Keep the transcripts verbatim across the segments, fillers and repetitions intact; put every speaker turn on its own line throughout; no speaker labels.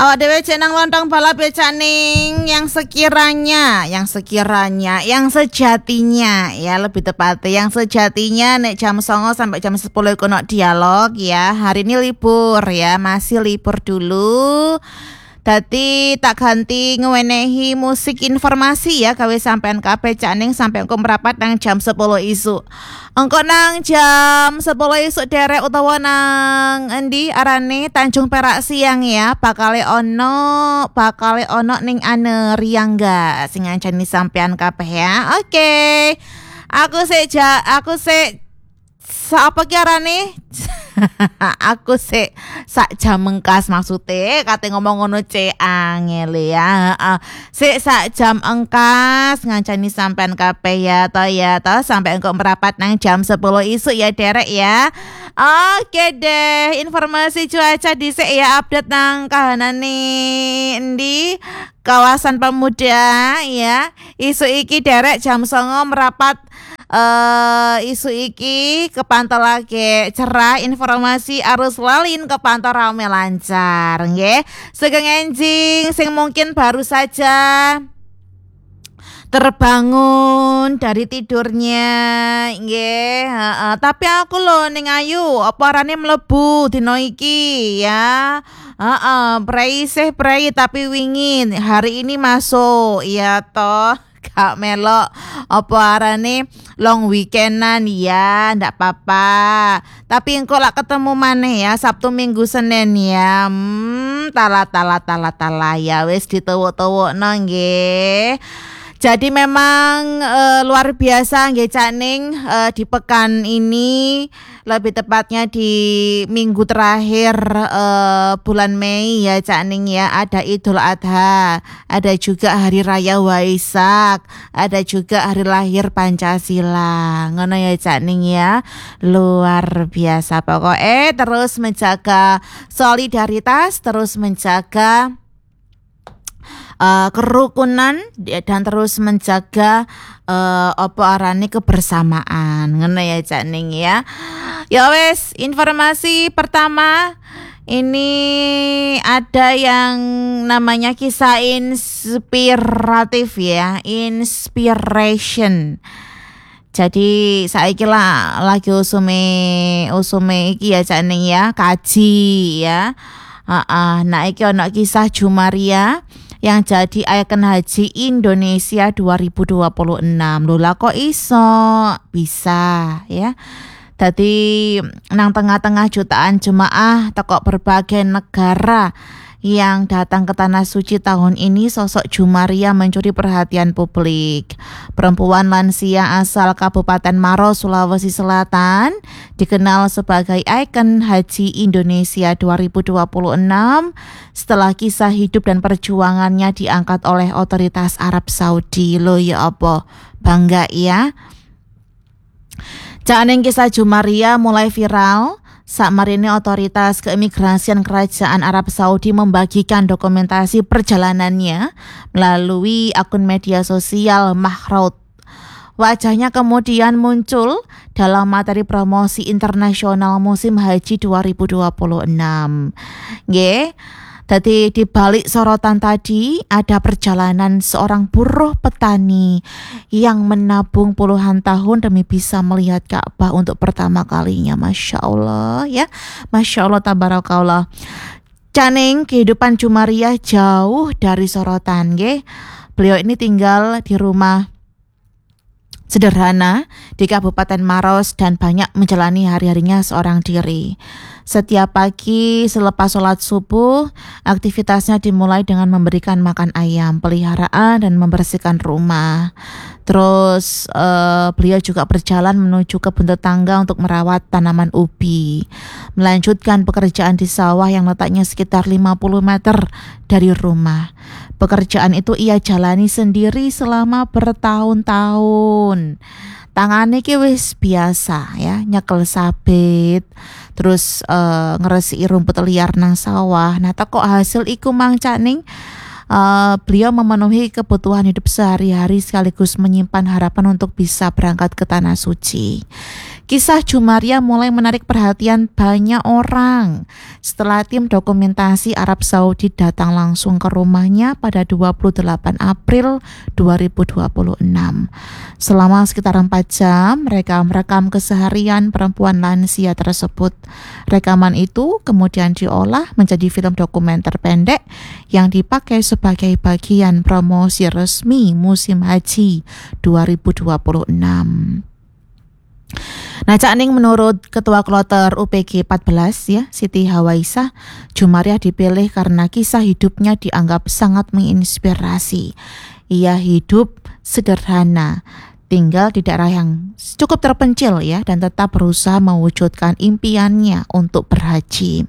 Awak dhewe cek nang lontong balap ya Caning, yang sekiranya, yang sekiranya, yang sejatinya ya lebih tepatnya yang sejatinya nek jam songo sampai jam sepuluh iku nok dialog ya. Hari ini libur ya, masih libur dulu. Dadi tak ganti ngewenehi musik informasi ya gawe sampean kabeh Caning sampai engko merapat nang jam sepuluh isu. Engko nang jam sepuluh isu derek utawa nang endi arane Tanjung Perak siang ya, bakale ono bakale ono ning ane Riyangga sing ngancani sampean kabeh ya. Oke. Okay. Aku sik ja, aku sik apa ki arane? Aku sik sak jam engkas maksudnya kate ngomong ngono cek angel ya. Heeh. Sik sak jam engkas ngancani sampean kabeh ya to ya to sampai engko merapat nang jam sepuluh isu ya derek ya. Oke deh, informasi cuaca dhisik ya, update nang kahanane endi kawasan Pemuda ya. Isu iki derek jam songo merapat. Uh, isu iki kepantau lagi cerah, informasi arus lalin kepantau rame lancar nggih. Sugeng enjing sing mungkin baru saja terbangun dari tidurnya nggih, heeh. Tapi aku lho ning ayu apa arane mlebu dina iki ya. Heeh, prei sih prei tapi wingin hari ini masuk ya toh. Gak melok apa arane long weekendan ya, ndak apa-apa. Tapi engko lak ketemu maneh ya Sabtu Minggu Senin ya. Hmm, tala tala tala tala ya wis dituwuk-tuwukno nggih. Jadi memang e, luar biasa nggih Caning e, di pekan ini, lebih tepatnya di minggu terakhir e, bulan Mei ya Caning ya, ada Idul Adha, ada juga Hari Raya Waisak, ada juga hari lahir Pancasila. Ngono ya Caning ya. Luar biasa pokoknya, terus menjaga solidaritas, terus menjaga Uh, kerukunan dan terus menjaga uh, apa arane kebersamaan. Ngono ya Caning ya. Ya wes, informasi pertama ini ada yang namanya kisah inspiratif ya, inspiration. Jadi saiki lah lagi usume usume iki ya Caning ya, kaji ya. Heeh, uh, uh, nah iki ono kisah Jumaria yang jadi ikon haji Indonesia dua ribu dua puluh enam. Lho kok iso bisa ya. Dadi nang tengah-tengah jutaan jemaah teko berbagai negara yang datang ke Tanah Suci tahun ini, sosok Jumaria mencuri perhatian publik. Perempuan lansia asal Kabupaten Maros, Sulawesi Selatan, dikenal sebagai ikon haji Indonesia dua ribu dua puluh enam setelah kisah hidup dan perjuangannya diangkat oleh otoritas Arab Saudi. Loh ya apa, bangga ya. Caning kisah Jumaria mulai viral sakmarine otoritas keimigrasian Kerajaan Arab Saudi membagikan dokumentasi perjalanannya melalui akun media sosial Mahraut. Wajahnya kemudian muncul dalam materi promosi internasional musim haji dua ribu dua puluh enam. Nggih. Jadi di balik sorotan tadi ada perjalanan seorang buruh petani yang menabung puluhan tahun demi bisa melihat Ka'bah untuk pertama kalinya. Masya Allah ya, Masya Allah tabarakallah. Caning kehidupan Jumaria jauh dari sorotan nggih. Beliau ini tinggal di rumah sederhana di Kabupaten Maros dan banyak menjalani hari-harinya seorang diri. Setiap pagi selepas sholat subuh, aktivitasnya dimulai dengan memberikan makan ayam peliharaan dan membersihkan rumah. Terus uh, beliau juga berjalan menuju kebun tetangga untuk merawat tanaman ubi. Melanjutkan pekerjaan di sawah yang letaknya sekitar lima puluh meter dari rumah. Pekerjaan itu ia jalani sendiri selama bertahun-tahun. Tangane ki wis biasa ya, nyekel sabit, terus uh, ngresiki rumput liar nang sawah. Nah, kok hasil iku mang Caning uh, beliau memenuhi kebutuhan hidup sehari-hari sekaligus menyimpan harapan untuk bisa berangkat ke Tanah Suci. Kisah Jumaria mulai menarik perhatian banyak orang setelah tim dokumentasi Arab Saudi datang langsung ke rumahnya pada dua puluh delapan April dua ribu dua puluh enam. Selama sekitar empat jam, mereka merekam keseharian perempuan lansia tersebut. Rekaman itu kemudian diolah menjadi film dokumenter pendek yang dipakai sebagai bagian promosi resmi musim haji dua ribu dua puluh enam. Nah, Cak Ning, menurut Ketua Kloter U P G empat belas ya, Siti Hawaisah, Jumariah dipilih karena kisah hidupnya dianggap sangat menginspirasi. Ia hidup sederhana, tinggal di daerah yang cukup terpencil ya, dan tetap berusaha mewujudkan impiannya untuk berhaji.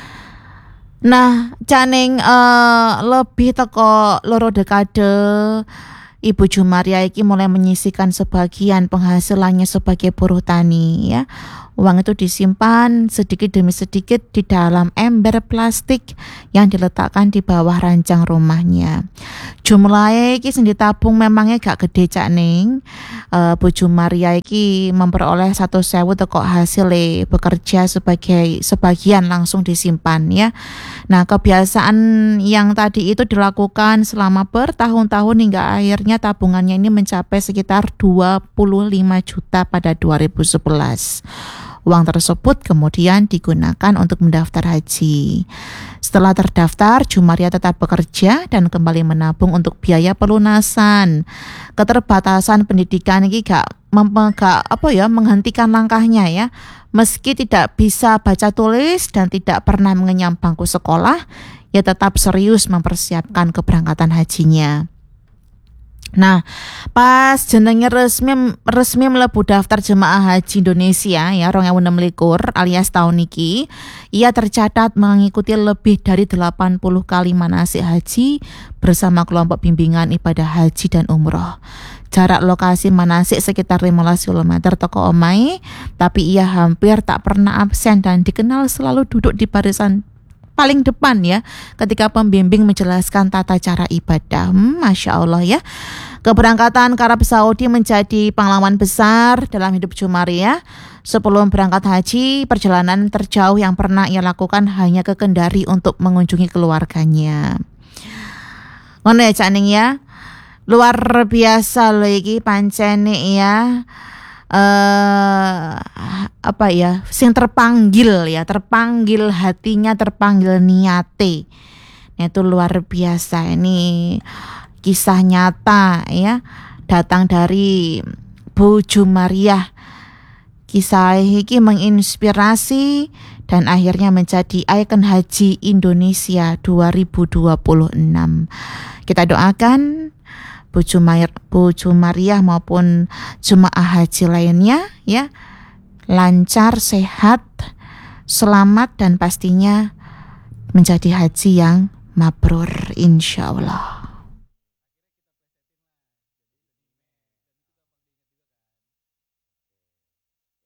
Nah, Cak Ning, uh, lebih teko loro dekade Ibu Jumariah iki mulai menyisihkan sebagian penghasilannya sebagai buruh tani ya. Uang itu disimpan sedikit demi sedikit di dalam ember plastik yang diletakkan di bawah ranjang rumahnya. Jumlahnya iki sing ditabung memangnya gak gede, Cak Ning. Uh, Bu Jumariah iki memperoleh satu sewu teko hasilnya bekerja sebagai sebagian langsung disimpan ya. Nah, kebiasaan yang tadi itu dilakukan selama bertahun-tahun hingga akhirnya tabungannya ini mencapai sekitar dua puluh lima juta pada dua ribu sebelas. Uang tersebut kemudian digunakan untuk mendaftar haji. Setelah terdaftar, Jumariah tetap bekerja dan kembali menabung untuk biaya pelunasan. Keterbatasan pendidikan ini gak, mem- gak apa ya menghentikan langkahnya ya. Meski tidak bisa baca tulis dan tidak pernah mengenyam bangku sekolah, ia tetap serius mempersiapkan keberangkatan hajinya. Nah, pas jenenge resmi resmi mlebu daftar jemaah haji Indonesia ya dua ribu enam belas alias tahun iki, ia tercatat mengikuti lebih dari delapan puluh kali manasik haji bersama kelompok bimbingan ibadah haji dan umroh. Jarak lokasi manasik sekitar lima belas kilometer toko omahe, tapi ia hampir tak pernah absen dan dikenal selalu duduk di barisan paling depan ya ketika pembimbing menjelaskan tata cara ibadah. hmm, Masya Allah ya. Keberangkatan ke Arab Saudi menjadi pahlawan besar dalam hidup Jumariah. Sebelum berangkat haji, perjalanan terjauh yang pernah ia lakukan hanya ke Kendari untuk mengunjungi keluarganya. Ngono ya, Cak Ning ya. Luar biasa loh iki pancene ya. Uh, apa ya, sing terpanggil ya, terpanggil hatinya, terpanggil niate. Nah, itu luar biasa. Ini kisah nyata ya, datang dari Bu Jumariah. Kisah ini menginspirasi dan akhirnya menjadi ikon haji Indonesia dua ribu dua puluh enam. Kita doakan Bu Jumariah, Bu Jumariah maupun jemaah haji lainnya ya lancar, sehat, selamat dan pastinya menjadi haji yang mabrur insyaallah.